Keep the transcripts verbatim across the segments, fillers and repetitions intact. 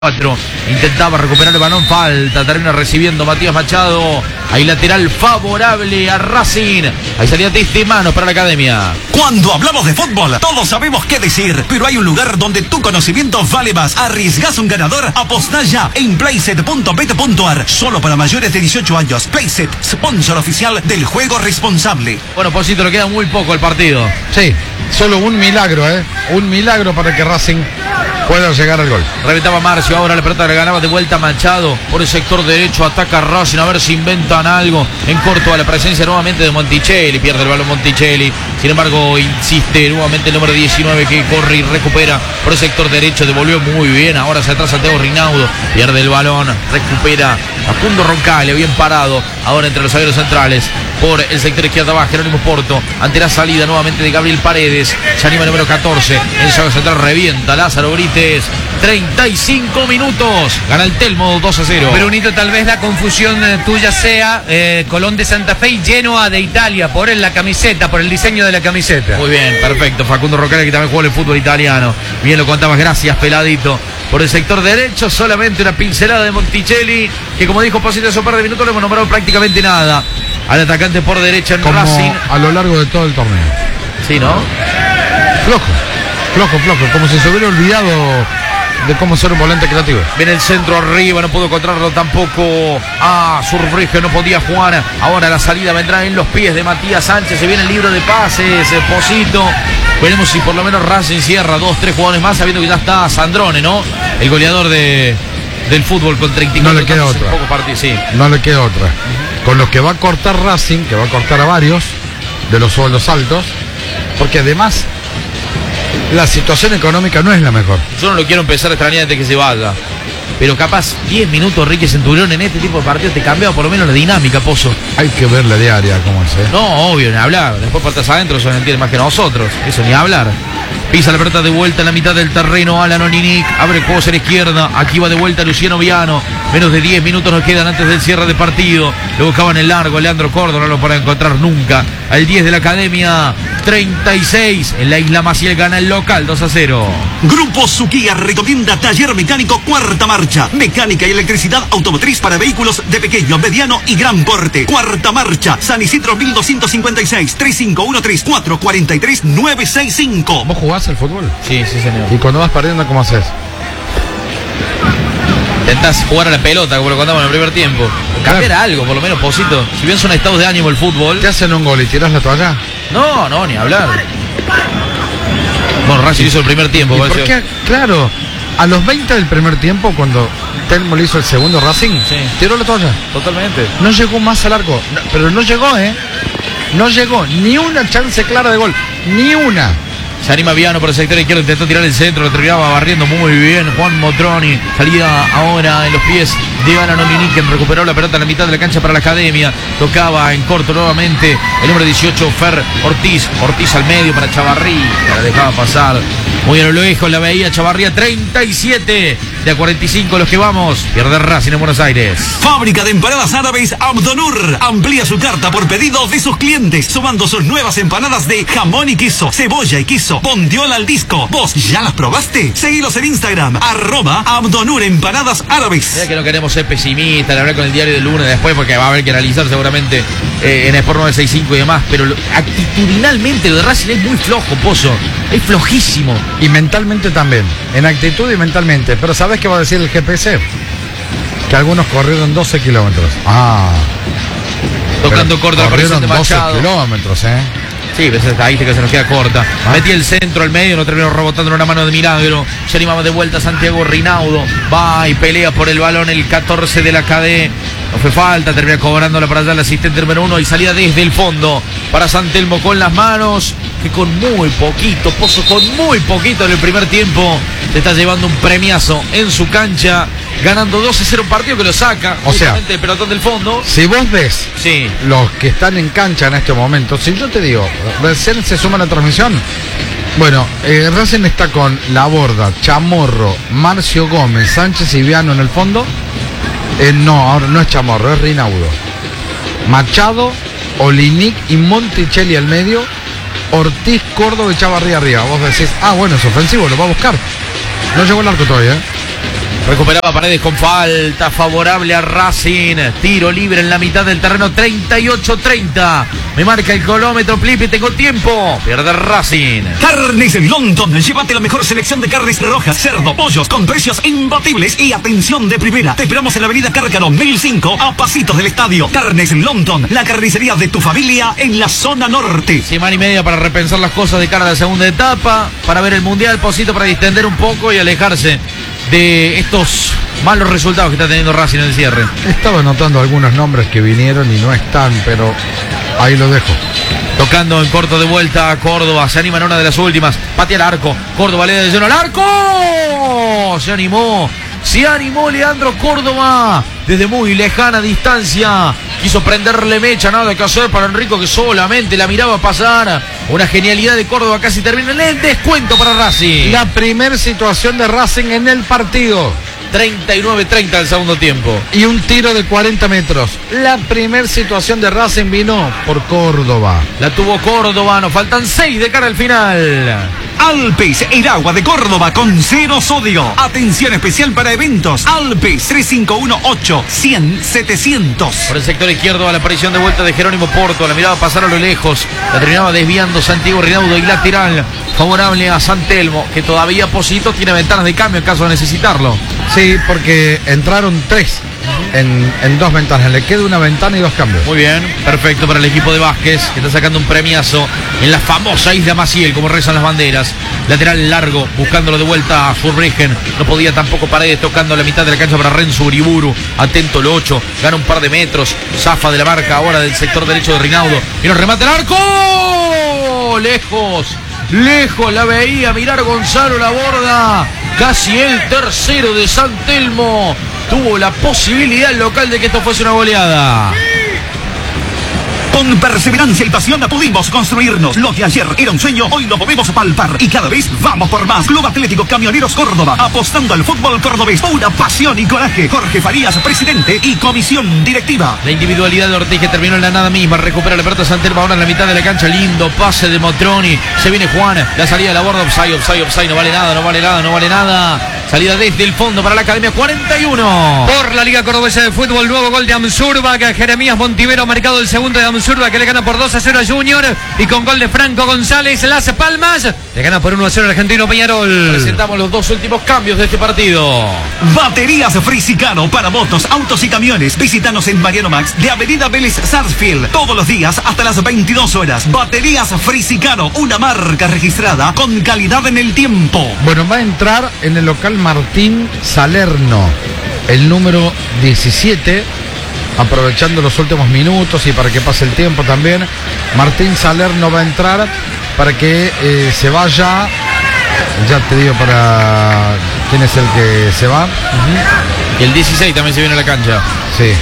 cuatro, intentaba recuperar el balón, falta, termina recibiendo Matías Machado, hay lateral favorable a Racing, hay salida de manos para la academia. Cuando hablamos de fútbol, todos sabemos qué decir, pero hay un lugar donde tu conocimiento vale más. ¿Arriesgás un ganador? Apostá ya en playset punto bet punto ar, solo para mayores de dieciocho años. Playset, sponsor oficial del juego responsable. Bueno, Posito, le queda muy poco el partido. Sí, solo un milagro, ¿eh? Un milagro para que Racing pueda llegar al gol. Reventaba Marcio, ahora la pelota le ganaba de vuelta Machado por el sector derecho, ataca Racing, a ver si inventan algo. En corto a la presencia nuevamente de Monticelli, pierde el balón Monticelli, sin embargo insiste nuevamente el número diecinueve que corre y recupera por el sector derecho, devolvió muy bien, ahora se atrasa Teo Rinaudo, pierde el balón, recupera Facundo Roncaglia, bien parado, ahora entre los zagueros centrales, por el sector izquierdo va Jerónimo Porto, ante la salida nuevamente de Gabriel Paredes, se anima el número catorce, en el zaguero central revienta Lázaro Brites, treinta y cinco minutos, gana el Telmo dos a cero. Brunito, tal vez la confusión eh, tuya sea eh, Colón de Santa Fe y Genoa de Italia, por la camiseta, por el diseño de la camiseta. Muy bien, perfecto, Facundo Roncaglia que también juega el fútbol italiano, bien lo contabas, gracias Peladito. Por el sector derecho, solamente una pincelada de Monticelli, que como dijo Posito hace un par de minutos, no hemos nombrado prácticamente nada. Al atacante por derecha en Como Racing. a lo largo de todo el torneo. Sí, ¿no? Flojo, flojo, flojo, como si se hubiera olvidado de cómo ser un volante creativo. Viene el centro arriba, no pudo encontrarlo tampoco a Surbrige, no podía jugar. Ahora la salida vendrá en los pies de Matías Sánchez, se viene el libro de pases, Posito. Veremos si por lo menos Racing cierra dos, tres jugadores más, sabiendo que ya está Sandrone, ¿no? El goleador de, del fútbol con treinta y cuatro. No le queda otra. Poco partido, sí. No le queda otra. Con los que va a cortar Racing, que va a cortar a varios de los sueldos altos, porque además la situación económica no es la mejor. Yo no lo quiero empezar a extrañar antes que se vaya, pero capaz diez minutos Ricky Centurión en este tipo de partidos te cambia por lo menos la dinámica, Pozo. Hay que ver la diaria, cómo es, ¿eh? No, obvio, ni hablar. Después partas adentro, eso lo entiende más que nosotros. Eso ni hablar. Pisa la pelota de vuelta en la mitad del terreno. Alan Oninic abre el juego hacia la izquierda. Aquí va de vuelta Luciano Viano. Menos de diez minutos nos quedan antes del cierre de partido. Lo buscaban en largo. Leandro Córdoba no lo para encontrar nunca. Al diez de la academia. treinta y seis. En la Isla Maciel gana el local dos a cero. Grupo Suquía recomienda taller mecánico Cuarta Marcha. Mecánica y electricidad automotriz para vehículos de pequeño, mediano y gran porte. Cuarta Marcha. San Isidro mil doscientos cincuenta y seis. tres cinco uno tres cuatro cuatro tres nueve seis cinco. ¿Vos jugás al fútbol? Sí, sí, señor. Y cuando vas perdiendo, ¿cómo haces? Intentás jugar a la pelota, como lo contamos en el primer tiempo. Cambiar Claro. algo, por lo menos, Posito. Si bien son estados de ánimo el fútbol. Te hacen un gol y tiras la toalla. No, no, ni hablar. Bueno, Racing hizo el primer tiempo. ¿Y parece- por qué? Claro, a los veinte del primer tiempo, cuando Telmo le hizo el segundo Racing, Sí. tiró la toalla. Totalmente. No llegó más al arco, no, pero no llegó, ¿eh? No llegó, ni una chance clara de gol, ni una. Se anima Viano por el sector izquierdo, intentó tirar el centro, lo terminaba barriendo muy bien Juan Motroni, salida ahora en los pies de Alan Oninic, quien recuperó la pelota en la mitad de la cancha para la academia, tocaba en corto nuevamente el número dieciocho, Fer Ortiz, Ortiz al medio para Chavarrí, que la dejaba pasar, muy a lo lejos la veía Chavarría, treinta y siete de a cuarenta y cinco los que vamos, pierde Racing en Buenos Aires. Fábrica de empanadas árabes Abdonur amplía su carta por pedido de sus clientes, sumando sus nuevas empanadas de jamón y queso, cebolla y queso, bondiola al disco. ¿Vos ya las probaste? Seguilos en Instagram, arroba Abdonur empanadas árabes. Mira que no queremos ser pesimistas, la verdad, con el diario del lunes después, porque va a haber que analizar seguramente eh, en Sport nueve sesenta y cinco y demás, pero lo, actitudinalmente lo de Racing es muy flojo, Pozo, es flojísimo. Y mentalmente también, en actitud y mentalmente. Pero ¿sabes qué va a decir el G P S? Que algunos corrieron doce kilómetros. Ah. Tocando pero corto la aparición de corrieron doce Machado. kilómetros, ¿eh? Sí, ves esta estadística que se nos queda corta. Ah. Metí el centro al medio, no terminó rebotando en una mano de milagro. Se animaba de vuelta Santiago Rinaudo. Va y pelea por el balón el catorce de la K D. No fue falta, termina cobrándola para allá el asistente número uno y salida desde el fondo para San Telmo con las manos, que con muy poquito, Pozo, con muy poquito en el primer tiempo, se está llevando un premiazo en su cancha, ganando dos a cero un partido que lo saca, O sea, justamente el pelotón del fondo. Si vos ves Sí. los que están en cancha en este momento, si yo te digo, recién se suma la transmisión. Bueno, eh, Racing está con Laborda, Chamorro, Marcio Gómez, Sánchez y Viano en el fondo. Eh, no, ahora no es Chamorro, es Rinaudo. Machado, Olinic y Monticelli al medio. Ortiz, Córdoba y Chavarría arriba. Vos decís, ah, bueno, es ofensivo, lo va a buscar. No llegó el arco todavía, ¿eh? Recuperaba Paredes con falta favorable a Racing. Tiro libre en la mitad del terreno, treinta y ocho treinta. Me marca el colómetro, Plipi, tengo tiempo. Pierde Racing. Carnes London. Llévate la mejor selección de carnes rojas, cerdo, pollos, con precios imbatibles y atención de primera. Te esperamos en la avenida Cárcano, mil cinco, a pasitos del estadio. Carnes London, la carnicería de tu familia en la zona norte. Semana y media para repensar las cosas de cara a la segunda etapa, para ver el Mundial, Posito, para distender un poco y alejarse de estos malos resultados que está teniendo Racing en el cierre. Estaba anotando algunos nombres que vinieron y no están, pero ahí lo dejo. Tocando en corto de vuelta a Córdoba, se anima en una de las últimas, patea el arco, Córdoba le da de lleno al arco, se animó, se animó Leandro Córdoba, desde muy lejana distancia, quiso prenderle mecha, nada que hacer para Enrico que solamente la miraba pasar, una genialidad de Córdoba, casi termina en el descuento para Racing. La primer situación de Racing en el partido. treinta y nueve treinta del segundo tiempo. Y un tiro de cuarenta metros. La primer situación de Racing vino por Córdoba. La tuvo Córdoba, nos faltan seis de cara al final. Alpes, el agua de Córdoba con cero sodio. Atención especial para eventos. Alpes tres cinco uno ocho cien setecientos. Por el sector izquierdo a la aparición de vuelta de Jerónimo Porto. La miraba pasar a lo lejos. La terminaba desviando Santiago Rinaudo y lateral favorable a San Telmo, que todavía Posito tiene ventanas de cambio en caso de necesitarlo. Sí, porque entraron tres en, en dos ventanas. Le queda una ventana y dos cambios. Muy bien, perfecto para el equipo de Vázquez, que está sacando un premiazo en la famosa Isla Maciel, como rezan las banderas. Lateral largo, buscándolo de vuelta a Surbrigen. No podía tampoco Paredes, tocando la mitad de la cancha para Renzo Uriburu. Atento el ocho, gana un par de metros. Zafa de la marca ahora del sector derecho de Rinaudo. Y nos remata el arco. Lejos, lejos la veía mirar Gonzalo Laborda. Casi el tercero de San Telmo. Tuvo la posibilidad el local de que esto fuese una goleada. Con perseverancia y pasión pudimos construirnos. Lo que ayer era un sueño, hoy lo podemos palpar. Y cada vez vamos por más. Club Atlético Camioneros Córdoba, apostando al fútbol cordobés. Pura pasión y coraje. Jorge Farías, presidente y comisión directiva. La individualidad de Ortiz que terminó en la nada misma. Recupera la pelota San Telmo ahora en la mitad de la cancha. Lindo pase de Motroni. Se viene Juan. La salida de la borda. Offside, offside, offside. No vale nada, no vale nada, no vale nada. Salida desde el fondo para la Academia cuarenta y uno. Por la Liga Cordobesa de Fútbol, nuevo gol de Amsurba, que Jeremías Montivero ha marcado el segundo de Amsurba, que le gana por dos a cero a Junior, y con gol de Franco González, Las Palmas le gana por uno a cero al argentino Peñarol. Presentamos los dos últimos cambios de este partido. Baterías Frisicano para motos, autos y camiones. Visítanos en Mariano Max de Avenida Vélez Sarsfield, todos los días hasta las veintidós horas. Baterías Frisicano, una marca registrada con calidad en el tiempo. Bueno, va a entrar en el local Martín Salerno, el número diecisiete, aprovechando los últimos minutos y para que pase el tiempo también. Martín Salerno va a entrar para que eh, se vaya. Ya te digo para quién es el que se va. Uh-huh. Y el dieciséis también se viene a la cancha. Sí.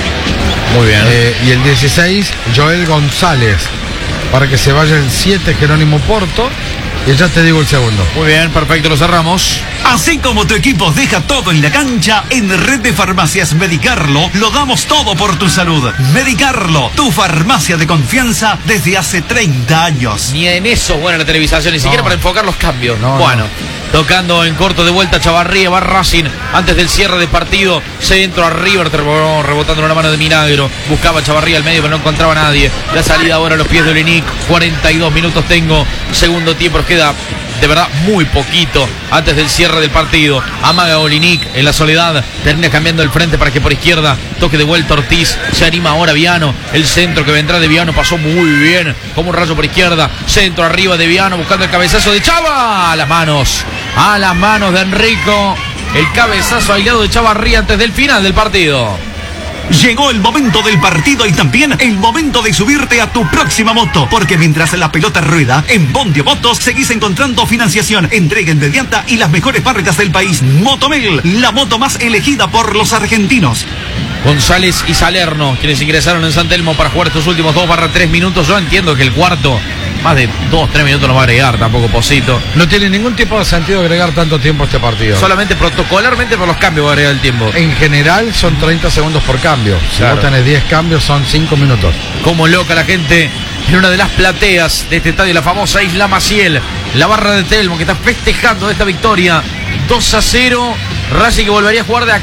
Muy bien. Eh, y el dieciséis, Joel González, para que se vaya el siete, Jerónimo Porto. Y ya te digo el segundo. Muy bien, perfecto, lo cerramos. Así como tu equipo deja todo en la cancha, en Red de Farmacias Medicarlo lo damos todo por tu salud. Medicarlo, tu farmacia de confianza desde hace treinta años. Ni en eso buena la televisación, ni siquiera No. para enfocar los cambios. No, bueno, no. tocando en corto de vuelta Chavarría, va Racing antes del cierre de partido. Centro a River, terminó rebotando en una mano de Milagro. Buscaba Chavarría al medio, pero no encontraba a nadie. La salida ahora a los pies de Olinic. cuarenta y dos minutos tengo. Segundo tiempo, nos queda de verdad muy poquito antes del cierre del partido. Amaga Olinic en la soledad, termina cambiando el frente para que por izquierda toque de vuelta Ortiz. Se anima ahora Viano, el centro que vendrá de Viano pasó muy bien, como un rayo por izquierda. Centro arriba de Viano buscando el cabezazo de Chava. A las manos, a las manos de Enrico, el cabezazo aislado de Chavarría antes del final del partido. Llegó el momento del partido y también el momento de subirte a tu próxima moto, porque mientras la pelota rueda, en Bondio Motos seguís encontrando financiación, entrega inmediata y las mejores marcas del país. Motomel, la moto más elegida por los argentinos. González y Salerno, quienes ingresaron en San Telmo para jugar estos últimos dos barra tres minutos. Yo entiendo que el cuarto, más de dos, tres minutos no va a agregar tampoco Posito. No tiene ningún tipo de sentido agregar tanto tiempo a este partido. Solamente protocolarmente por los cambios va a agregar el tiempo. En general son treinta segundos por cambio. Si Claro. vos tenés diez cambios son cinco minutos. Como loca la gente en una de las plateas de este estadio, la famosa Isla Maciel. La barra de Telmo que está festejando esta victoria. dos a cero. Racing que volvería a jugar de acá.